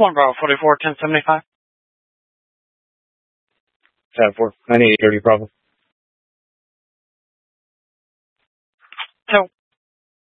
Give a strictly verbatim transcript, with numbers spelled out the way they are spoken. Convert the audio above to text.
One Bravo forty-four, ten seventy-five. Tab four, ninety-eight thirty, Bravo. Two.